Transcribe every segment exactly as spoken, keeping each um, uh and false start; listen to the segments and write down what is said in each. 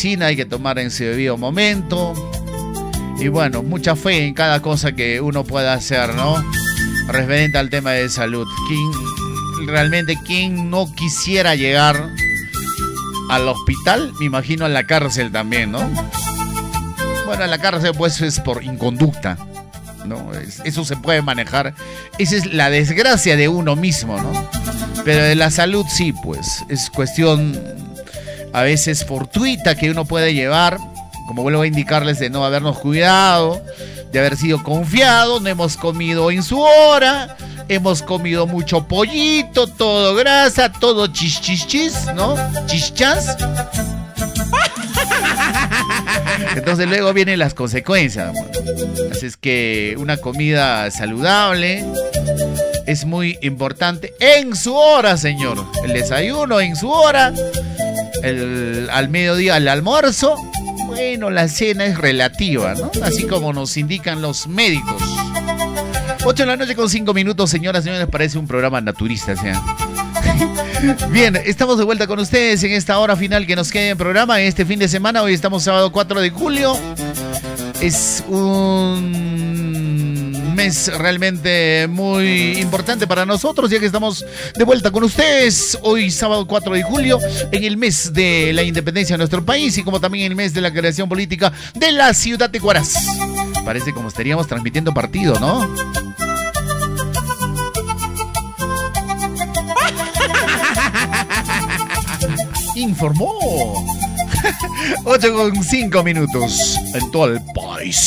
medicina hay que tomar en su debido momento. Y bueno, mucha fe en cada cosa que uno pueda hacer, ¿no? Referente al tema de salud. ¿Quién, realmente, quién no quisiera llegar al hospital? Me imagino a la cárcel también, ¿no? Bueno, en la cárcel pues es por inconducta, ¿no? Eso se puede manejar. Esa es la desgracia de uno mismo, ¿no? Pero de la salud sí, pues. Es cuestión a veces fortuita que uno puede llevar. Como vuelvo a indicarles, de no habernos cuidado, de haber sido confiado, no hemos comido en su hora, hemos comido mucho pollito, todo grasa, todo chis chis chis, ¿no? Chichas. Entonces luego vienen las consecuencias. Así es que una comida saludable es muy importante en su hora, señor. El desayuno en su hora, el, al mediodía el almuerzo. Bueno, la cena es relativa, ¿no? Así como nos indican los médicos. ocho de la noche con cinco minutos, señoras y señores, parece un programa naturista, ¿sí? Bien, estamos de vuelta con ustedes en esta hora final que nos queda en programa en este fin de semana. Hoy estamos sábado cuatro de julio. Es un mes realmente muy importante para nosotros, ya que estamos de vuelta con ustedes hoy sábado cuatro de julio, en el mes de la independencia de nuestro país y como también en el mes de la creación política de la ciudad de Huaraz. Parece como estaríamos transmitiendo partido, ¿no? Informó. ocho con cinco minutos en todo el país.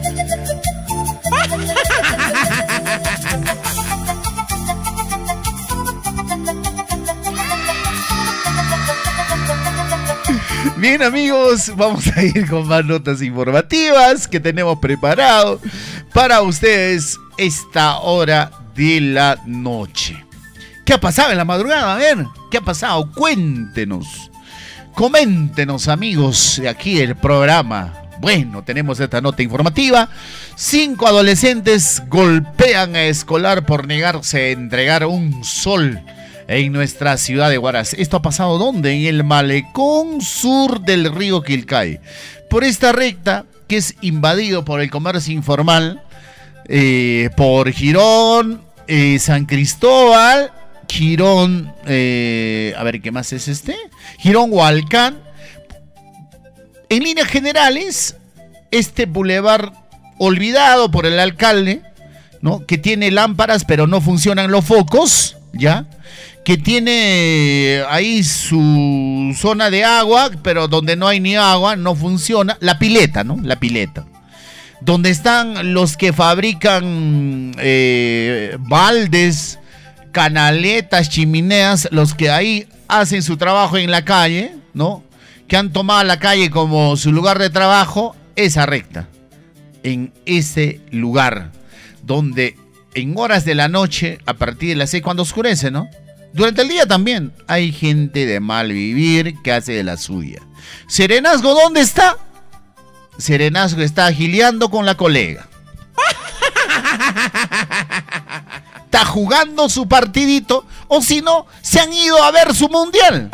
Bien, amigos, vamos a ir con más notas informativas que tenemos preparado para ustedes esta hora de la noche. ¿Qué ha pasado en la madrugada? A ver, ¿qué ha pasado? Cuéntenos. Coméntenos, amigos, de aquí del programa. Bueno, tenemos esta nota informativa. Cinco adolescentes golpean a escolar por negarse a entregar un sol en nuestra ciudad de Huaraz. ¿Esto ha pasado dónde? En el malecón sur del río Quilcay. Por esta recta que es invadido por el comercio informal, eh, por Girón, eh, San Cristóbal, Girón, eh, a ver, ¿qué más es este? Girón Hualcán. En líneas generales, este bulevar olvidado por el alcalde, ¿no? Que tiene lámparas pero no funcionan los focos, ¿ya? Que tiene ahí su zona de agua, pero donde no hay ni agua, no funciona. La pileta, ¿no? La pileta. Donde están los que fabrican eh, baldes, canaletas, chimeneas, los que ahí hacen su trabajo en la calle, ¿no? Que han tomado la calle como su lugar de trabajo, esa recta. En ese lugar, donde en horas de la noche, a partir de las seis, cuando oscurece, ¿no? Durante el día también hay gente de mal vivir que hace de la suya. Serenazgo, ¿dónde está? Serenazgo está gileando con la colega. Está jugando su partidito, o si no, se han ido a ver su mundial.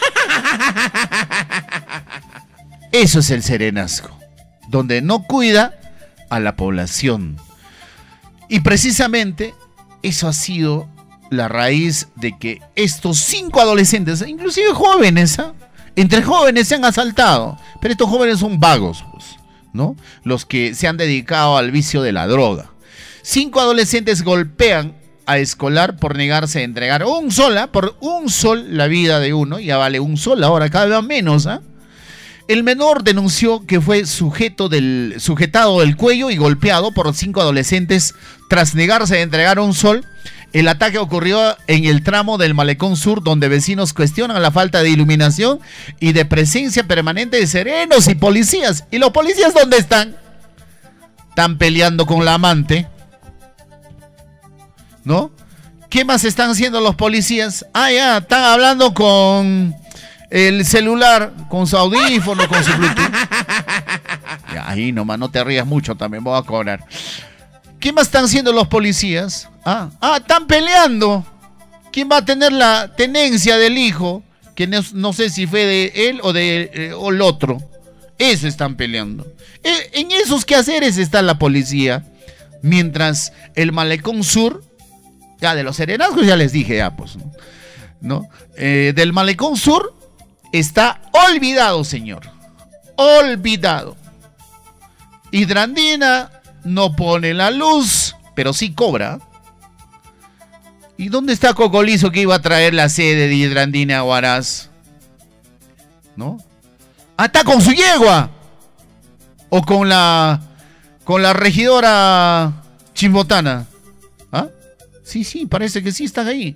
Eso es el serenazgo, donde no cuida a la población. Y precisamente eso ha sido la raíz de que estos cinco adolescentes, inclusive jóvenes, ¿eh? entre jóvenes se han asaltado, pero estos jóvenes son vagos, pues, ¿no? Los que se han dedicado al vicio de la droga. Cinco adolescentes golpean a escolar por negarse a entregar un sol, ¿eh? por un sol la vida de uno, ya vale un sol ahora, cada vez menos, ¿eh? El menor denunció que fue sujeto del, sujetado del cuello y golpeado por cinco adolescentes tras negarse a entregar un sol. El ataque ocurrió en el tramo del Malecón Sur, donde vecinos cuestionan la falta de iluminación y de presencia permanente de serenos y policías. ¿Y los policías dónde están? Están peleando con la amante, ¿no? ¿Qué más están haciendo los policías? Ah, ya, están hablando con el celular, con su audífono, con su Bluetooth. Ya, ahí nomás, no te rías mucho, también voy a cobrar. ¿Qué más están haciendo los policías? Ah, ah, están peleando. ¿Quién va a tener la tenencia del hijo? que no, no sé si fue de él o de eh, o el otro. Eso están peleando. Eh, en esos quehaceres está la policía. Mientras el Malecón Sur, ya de los serenazgos ya les dije, ya pues, ¿no? ¿No? Eh, del Malecón Sur está olvidado, señor. Olvidado. Hidrandina no pone la luz, pero sí cobra. ¿Y dónde está Cocolizo que iba a traer la sede de Hidrandina a Huaraz? ¿No? ¡Ah, está con su yegua! O con la con la regidora Chimbotana. ¿Ah? Sí, sí, parece que sí están ahí.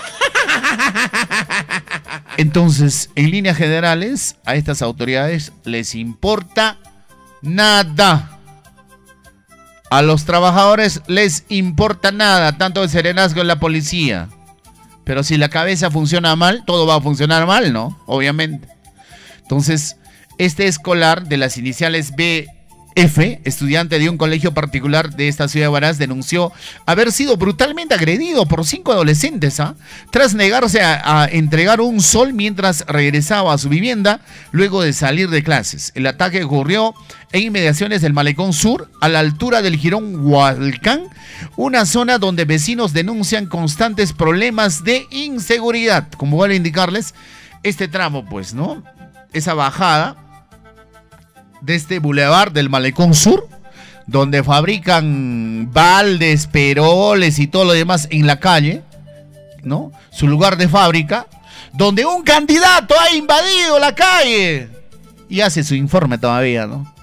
Entonces, en líneas generales, a estas autoridades les importa nada. A los trabajadores les importa nada, tanto el serenazgo en la policía. Pero si la cabeza funciona mal, todo va a funcionar mal, ¿no? Obviamente. Entonces, este escolar de las iniciales B F, estudiante de un colegio particular de esta ciudad de Huaraz, denunció haber sido brutalmente agredido por cinco adolescentes, ¿ah? Tras negarse a, a entregar un sol mientras regresaba a su vivienda luego de salir de clases. El ataque ocurrió en inmediaciones del Malecón Sur, a la altura del Jirón Hualcán, una zona donde vecinos denuncian constantes problemas de inseguridad. Como vuelvo a indicarles, este tramo, pues, ¿no? Esa bajada de este bulevar del Malecón Sur, donde fabrican baldes, peroles y todo lo demás en la calle, ¿no? Su lugar de fábrica, donde un candidato ha invadido la calle y hace su informe todavía, ¿no?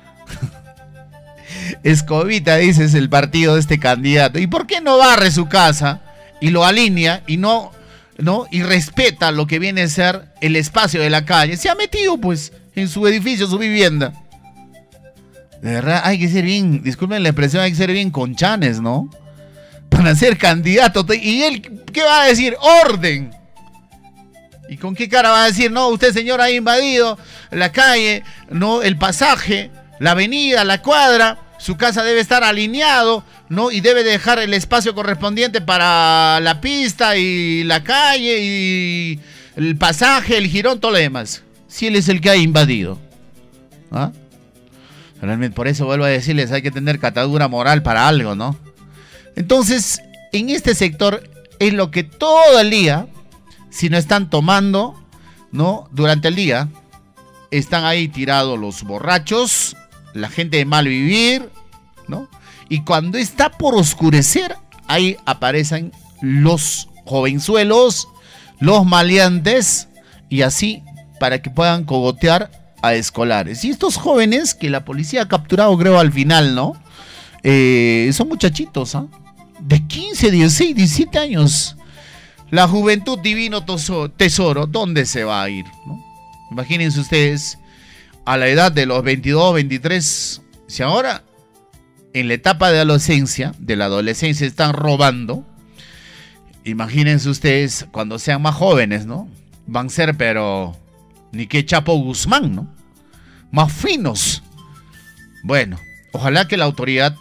Escobita, dice, es el partido de este candidato. ¿Y por qué no barre su casa y lo alinea y no, no, y respeta lo que viene a ser el espacio de la calle? Se ha metido, pues, en su edificio, su vivienda. De verdad, hay que ser bien, disculpen la expresión, hay que ser bien conchanes, ¿no? Para ser candidato. ¿Y él qué va a decir? ¡Orden! ¿Y con qué cara va a decir? No, usted, señor, ha invadido la calle, no, el pasaje, la avenida, la cuadra. Su casa debe estar alineado, ¿no? Y debe dejar el espacio correspondiente para la pista y la calle y el pasaje, el jirón, todo lo demás. Si él es el que ha invadido. ¿Ah? Realmente, por eso vuelvo a decirles, hay que tener catadura moral para algo, ¿no? Entonces, en este sector es lo que todo el día, si no están tomando, ¿no? Durante el día, están ahí tirados los borrachos, la gente de mal vivir, ¿no? Y cuando está por oscurecer, ahí aparecen los jovenzuelos, los maleantes, y así para que puedan cogotear a escolares. Y estos jóvenes que la policía ha capturado, creo, al final, ¿no? Eh, son muchachitos, ¿ah? ¿eh? De quince, dieciséis, diecisiete años. La juventud divino tesoro, ¿dónde se va a ir, no? Imagínense ustedes, a la edad de los veintidós, veintitrés, si ahora en la etapa de adolescencia, de la adolescencia están robando, imagínense ustedes cuando sean más jóvenes, ¿no? Van a ser, pero ni que Chapo Guzmán, ¿no? Más finos. Bueno, ojalá que la autoridad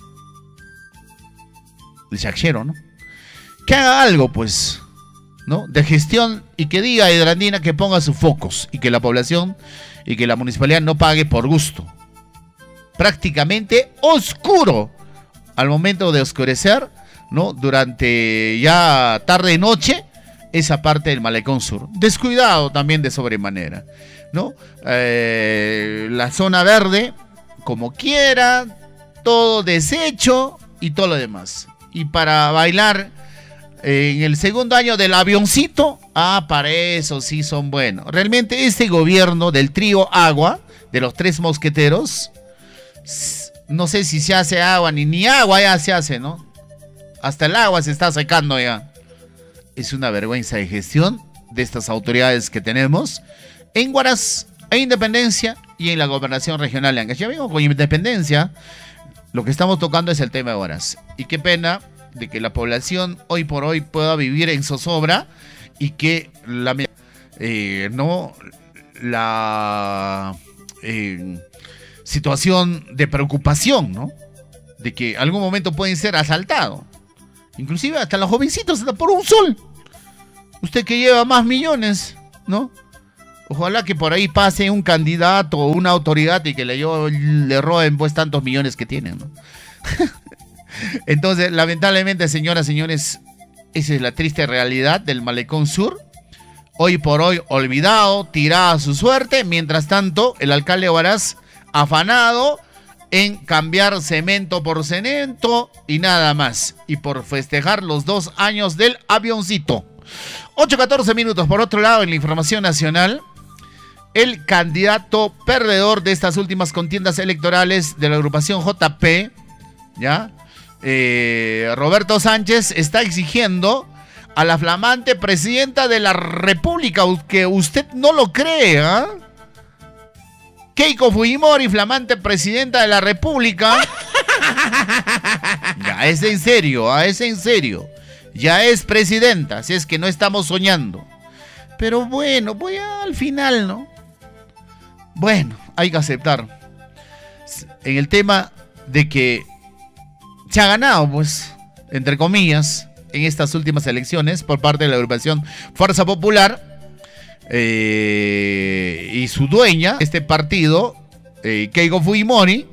de Chachero, ¿no? Que haga algo, pues, ¿no? De gestión, y que diga a Hidrandina que ponga sus focos y que la población y que la municipalidad no pague por gusto. Prácticamente oscuro al momento de oscurecer, ¿no? Durante ya tarde noche, esa parte del Malecón Sur. Descuidado también de sobremanera, ¿no? Eh, la zona verde, como quiera, todo deshecho y todo lo demás. Y para bailar en el segundo año del avioncito, ah, para eso sí son buenos. Realmente este gobierno del trío agua, de los tres mosqueteros, no sé si se hace agua, ni, ni agua ya se hace, ¿no? Hasta el agua se está secando ya. Es una vergüenza de gestión de estas autoridades que tenemos en Huaraz, en Independencia y en la gobernación regional de Ancash. Ya vengo con Independencia, lo que estamos tocando es el tema de Huaraz. Y qué pena de que la población hoy por hoy pueda vivir en zozobra y que la eh, no la eh, situación de preocupación, ¿no? De que algún momento pueden ser asaltados. Inclusive hasta los jovencitos, hasta por un sol. Usted que lleva más millones, ¿no? Ojalá que por ahí pase un candidato o una autoridad y que le, yo, le roben pues tantos millones que tienen, ¿no? Entonces, lamentablemente, señoras y señores, esa es la triste realidad del Malecón Sur. Hoy por hoy olvidado, tirado a su suerte. Mientras tanto, el alcalde Huaraz afanado en cambiar cemento por cemento y nada más. Y por festejar los dos años del avioncito. ocho catorce minutos. Por otro lado, en la información nacional, el candidato perdedor de estas últimas contiendas electorales de la agrupación J P, ¿ya? Eh, Roberto Sánchez está exigiendo a la flamante presidenta de la República, que usted no lo cree, ¿eh? Keiko Fujimori, flamante presidenta de la República. Ya es en serio, ¿eh? Es en serio. Ya es presidenta, así es que no estamos soñando. Pero bueno, voy al final, ¿no? Bueno, hay que aceptar. En el tema de que se ha ganado, pues, entre comillas, en estas últimas elecciones por parte de la agrupación Fuerza Popular eh, y su dueña, este partido, eh, Keiko Fujimori,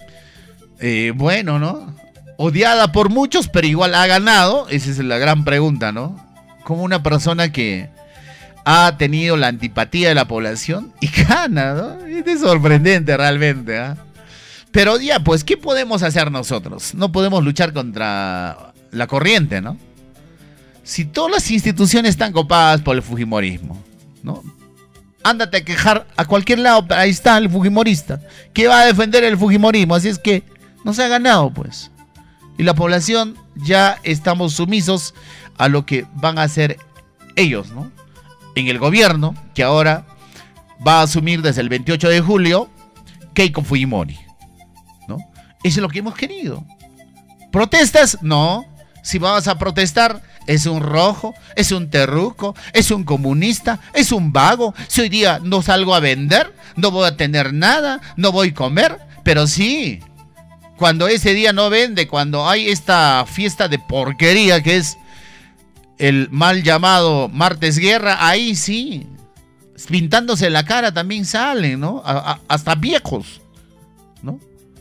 eh, bueno, ¿no? Odiada por muchos, pero igual ha ganado. Esa es la gran pregunta, ¿no? Como una persona que ha tenido la antipatía de la población y gana, ¿no? Es sorprendente realmente, ¿eh? Pero ya, pues, ¿qué podemos hacer nosotros? No podemos luchar contra la corriente, ¿no? Si todas las instituciones están copadas por el fujimorismo, ¿no? Ándate a quejar a cualquier lado, ahí está el fujimorista. ¿Qué va a defender el fujimorismo? Así es que no se ha ganado, pues. Y la población ya estamos sumisos a lo que van a hacer ellos, ¿no? En el gobierno, que ahora va a asumir desde el veintiocho de julio, Keiko Fujimori, ¿no? Eso es lo que hemos querido. ¿Protestas? No. Si vamos a protestar, es un rojo, es un terruco, es un comunista, es un vago. Si hoy día no salgo a vender, no voy a tener nada, no voy a comer, pero sí, cuando ese día no vende, cuando hay esta fiesta de porquería que es el mal llamado Martes Guerra, ahí sí, pintándose la cara también salen, ¿no? A, a, hasta viejos, ¿no?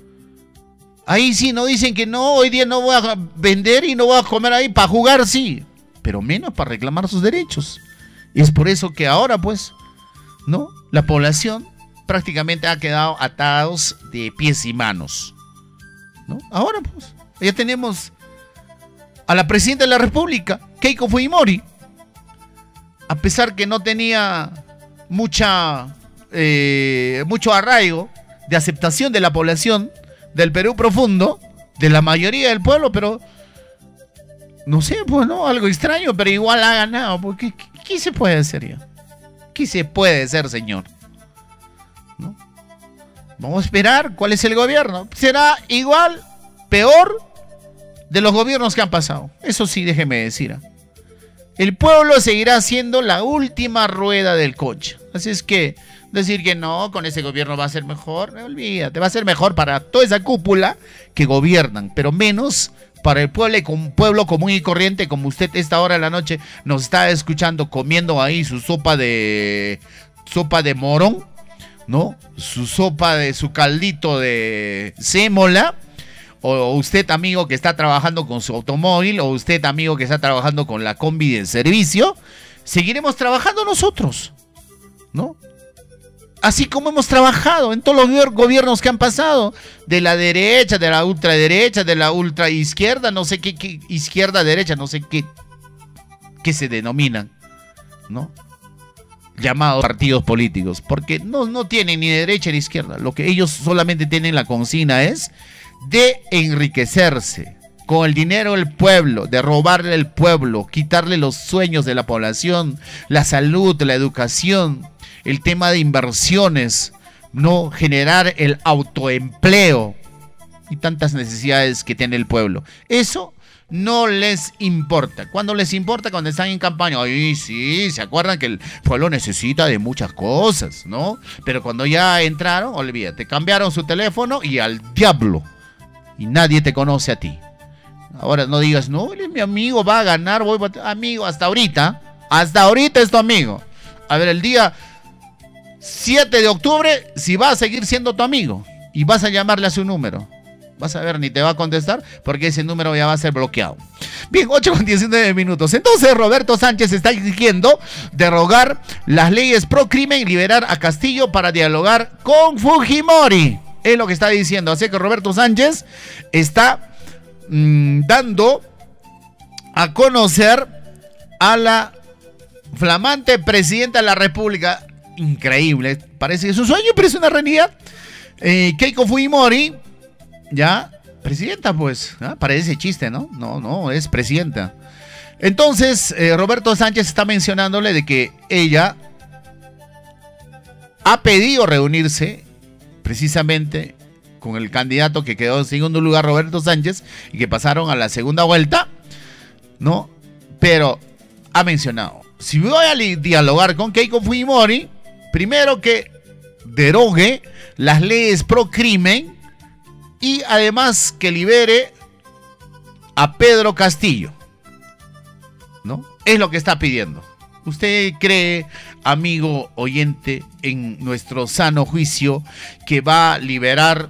Ahí sí no dicen que no, hoy día no voy a vender y no voy a comer ahí, para jugar sí, pero menos para reclamar sus derechos. Y es por eso que ahora, pues, ¿no? La población prácticamente ha quedado atados de pies y manos, ¿no? Ahora, pues, ya tenemos a la presidenta de la República, Keiko Fujimori, a pesar que no tenía mucha, eh, mucho arraigo de aceptación de la población del Perú profundo, de la mayoría del pueblo, pero no sé, pues, ¿no? Algo extraño, pero igual ha ganado. Porque, ¿qué, qué se puede hacer ya? ¿Qué se puede hacer, señor? ¿No? Vamos a esperar cuál es el gobierno. Será igual, peor de los gobiernos que han pasado. Eso sí, déjeme decir. ¿eh? El pueblo seguirá siendo la última rueda del coche. Así es que decir que no, con ese gobierno va a ser mejor, olvídate, va a ser mejor para toda esa cúpula que gobiernan, pero menos para el pueblo, un pueblo común y corriente, como usted esta hora de la noche nos está escuchando comiendo ahí su sopa de sopa de morón, ¿no? Su sopa de su caldito de sémola, o usted, amigo, que está trabajando con su automóvil, o usted, amigo, que está trabajando con la combi del servicio, seguiremos trabajando nosotros, ¿no? Así como hemos trabajado en todos los gobiernos que han pasado, de la derecha, de la ultraderecha, de la ultraizquierda, no sé qué, qué izquierda, derecha, no sé qué, qué se denominan, ¿no? Llamados partidos políticos, porque no, no tienen ni derecha ni izquierda. Lo que ellos solamente tienen la consigna es de enriquecerse con el dinero del pueblo, de robarle al pueblo, quitarle los sueños de la población, la salud, la educación, el tema de inversiones, no generar el autoempleo y tantas necesidades que tiene el pueblo. Eso no les importa. Cuando les importa, cuando están en campaña, ay, sí, se acuerdan que el pueblo necesita de muchas cosas, ¿no? Pero cuando ya entraron, olvídate, cambiaron su teléfono y al diablo. Y nadie te conoce a ti. Ahora no digas, no, él es mi amigo, va a ganar, voy a... Amigo, hasta ahorita, hasta ahorita es tu amigo. A ver, el día siete de octubre, si va a seguir siendo tu amigo y vas a llamarle a su número, vas a ver, ni te va a contestar porque ese número ya va a ser bloqueado. Bien, ocho con diecinueve minutos. Entonces Roberto Sánchez está exigiendo derogar las leyes pro crimen y liberar a Castillo para dialogar con Fujimori. Es lo que está diciendo. Así que Roberto Sánchez está mmm, dando a conocer a la flamante presidenta de la República. Increíble, parece que es un sueño, pero es una realidad. eh, Keiko Fujimori, ya, presidenta pues, ¿eh? Parece chiste, ¿no? No, no, es presidenta. Entonces, eh, Roberto Sánchez está mencionándole de que ella ha pedido reunirse precisamente con el candidato que quedó en segundo lugar, Roberto Sánchez, y que pasaron a la segunda vuelta, ¿no? Pero ha mencionado, si voy a dialogar con Keiko Fujimori, primero que derogue las leyes pro crimen y además que libere a Pedro Castillo, ¿no? Es lo que está pidiendo. ¿Usted cree, amigo oyente, en nuestro sano juicio que va a liberar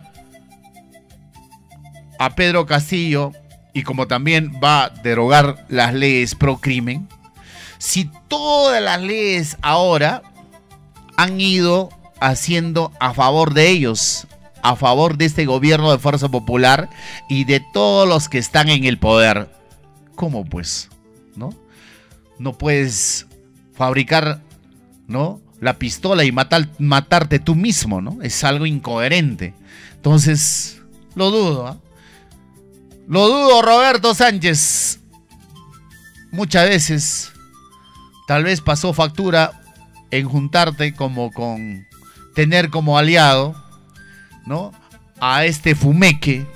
a Pedro Castillo y como también va a derogar las leyes pro crimen? Si todas las leyes ahora han ido haciendo a favor de ellos, a favor de este gobierno de Fuerza Popular y de todos los que están en el poder, ¿cómo pues? ¿No? No puedes fabricar, ¿no?, la pistola y matar, matarte tú mismo, ¿no? Es algo incoherente. Entonces, lo dudo, ¿eh? Lo dudo, Roberto Sánchez. Muchas veces, tal vez pasó factura en juntarte como con tener como aliado, ¿no?, a este fumeque,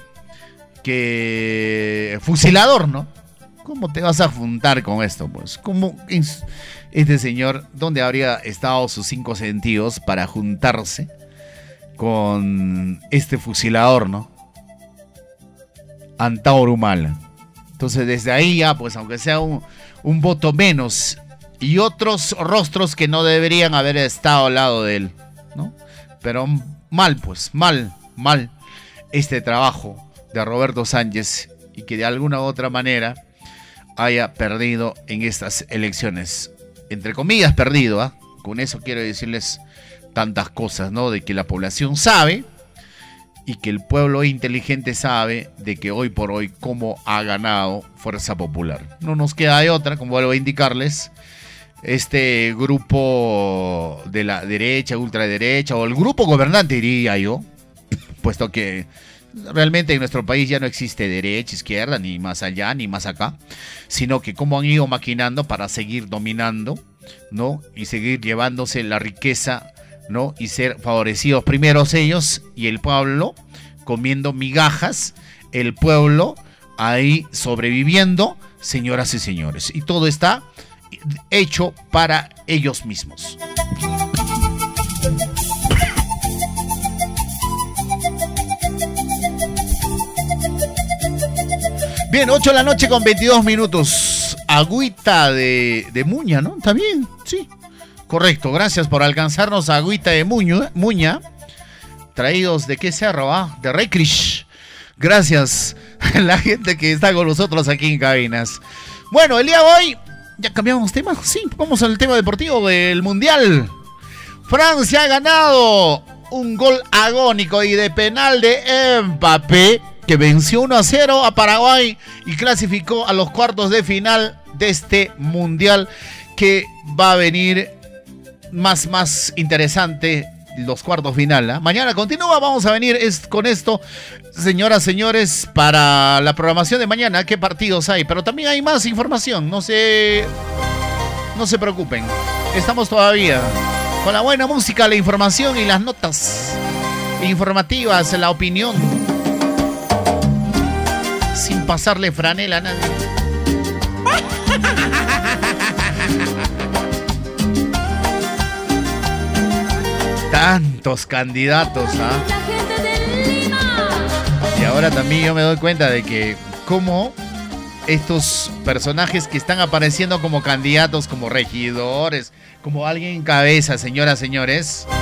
que fusilador, ¿no? ¿Cómo te vas a juntar con esto, pues? ¿Cómo este señor, dónde habría estado sus cinco sentidos para juntarse con este fusilador, ¿no? Antauro Humala. Entonces, desde ahí ya, pues, aunque sea un, un voto menos y otros rostros que no deberían haber estado al lado de él, ¿no? Pero mal, pues, mal, mal este trabajo de Roberto Sánchez y que de alguna u otra manera haya perdido en estas elecciones. Entre comillas, perdido, ¿eh? Con eso quiero decirles tantas cosas, ¿no? De que la población sabe y que el pueblo inteligente sabe de que hoy por hoy cómo ha ganado Fuerza Popular. No nos queda de otra, como vuelvo a indicarles, este grupo de la derecha, ultraderecha, o el grupo gobernante, diría yo, puesto que realmente en nuestro país ya no existe derecha, izquierda, ni más allá, ni más acá, sino que cómo han ido maquinando para seguir dominando, ¿no? Y seguir llevándose la riqueza, ¿no? Y ser favorecidos primero ellos y el pueblo comiendo migajas, el pueblo ahí sobreviviendo, señoras y señores. Y todo está hecho para ellos mismos. Bien, ocho de la noche con veintidós minutos. Agüita de, de Muña, ¿no? ¿Está bien? Sí. Correcto, gracias por alcanzarnos. Agüita de Muña, Muña. Traídos de qué cerro, ¿ah? De Recrish. Gracias a la gente que está con nosotros aquí en cabinas. Bueno, el día de hoy, ¿ya cambiamos tema? Sí, vamos al tema deportivo del Mundial. Francia ha ganado un gol agónico y de penal de Mbappé, que venció uno a cero a Paraguay y clasificó a los cuartos de final de este Mundial, que va a venir más, más interesante los cuartos final, ¿eh? Mañana continúa, vamos a venir es, con esto, señoras, señores, para la programación de mañana, qué partidos hay, pero también hay más información, no se, no se preocupen, estamos todavía con la buena música, la información y las notas informativas, la opinión, sin pasarle franela a nadie. Tantos candidatos, ¿ah? Y ahora también yo me doy cuenta de que cómo estos personajes que están apareciendo como candidatos, como regidores, como alguien en cabeza, señoras, señores.